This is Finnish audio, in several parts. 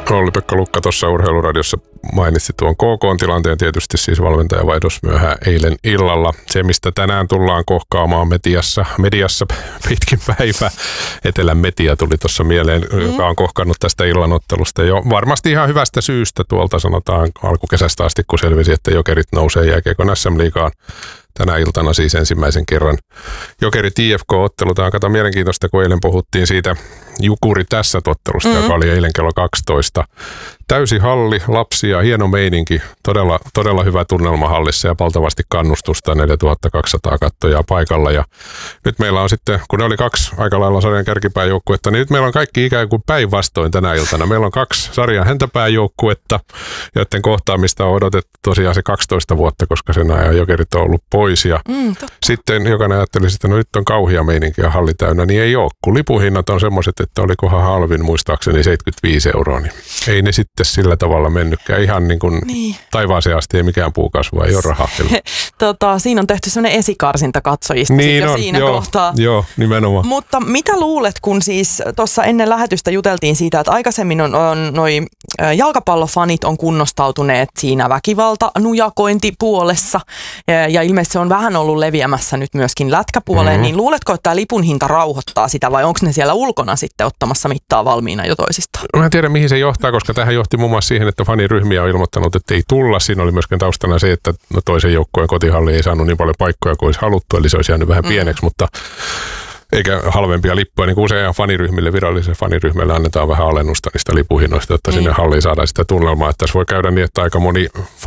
Olli-Pekka Lukka tuossa Urheiluradiossa mainitsi tuon KK-tilanteen, tietysti siis valmentajavaihdos myöhään eilen illalla. Se, mistä tänään tullaan kohkaamaan mediassa pitkin päivää. Etelän media tuli tuossa mieleen, joka on kohkannut tästä illanottelusta jo varmasti ihan hyvästä syystä tuolta sanotaan alkukesästä asti, kun selvisi, että Jokerit nousee jääkiekon SM-liigaan. Tänä iltana siis ensimmäisen kerran Jokerit IFK-ottelu. Tämä on kato mielenkiintoista, kun eilen puhuttiin siitä Jukuri tässä ottelusta, joka oli eilen kello 12. Täysi halli, lapsia, hieno meininki, todella hyvä tunnelma hallissa ja valtavasti kannustusta, 4200 katsojaa paikalla. Ja nyt meillä on sitten, kun ne oli 2 aika lailla sarjan kärkipääjoukkuetta, niin nyt meillä on kaikki ikään kuin päinvastoin tänä iltana. Meillä on 2 sarjan häntäpääjoukkuetta, joiden kohtaamista on odotettu tosiaan se 12 vuotta, koska sen ajan Jokerit on ollut pois. Ja sitten jokainen ajatteli, että no nyt on kauhia meininki ja halli täynnä, niin ei ole, kun lipuhinnat on semmoiset, että olikohan halvin muistaakseni 75 €, niin ei ne sitten sillä tavalla mennytkään. Ihan niin kuin taivaaseen asti ei mikään puu kasvaa, ei ole rahaa. Siinä on tehty sellainen esikarsinta katsojista niin on, siinä joo, kohtaa. Joo, nimenomaan. Mutta mitä luulet, kun siis tuossa ennen lähetystä juteltiin siitä, että aikaisemmin on noi jalkapallofanit on kunnostautuneet siinä väkivalta-nujakointipuolessa ja ilmeisesti se on vähän ollut leviämässä nyt myöskin lätkäpuoleen, niin luuletko, että tämä lipun hinta rauhoittaa sitä vai onko ne siellä ulkona sitten ottamassa mittaa valmiina jo toisistaan? Mä en tiedä, mihin se johtaa, koska tähän johti muun muassa siihen, että faniryhmiä on ilmoittanut, että ei tulla. Siinä oli myöskin taustana se, että toisen joukkueen kotihalli ei saanut niin paljon paikkoja kuin olisi haluttu, eli se olisi jäänyt vähän pieneksi, mutta eikä halvempia lippuja, niin kuin usein faniryhmille, virallisille faniryhmille annetaan vähän alennusta niistä lipuhinnoista, jotta sinne halliin saadaan sitä tunnelmaa. Että tässä voi käydä niin, että aika moni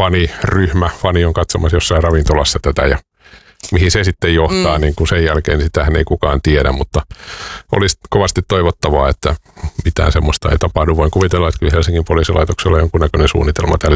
fani on katsomassa jossain ravintolassa tätä ja mihin se sitten johtaa, niin kuin sen jälkeen sitähän ei kukaan tiedä, mutta olisi kovasti toivottavaa, että mitään semmoista ei tapahdu. Voin kuvitella, että kyllä Helsingin poliisilaitoksella on jonkunnäköinen suunnitelma tälle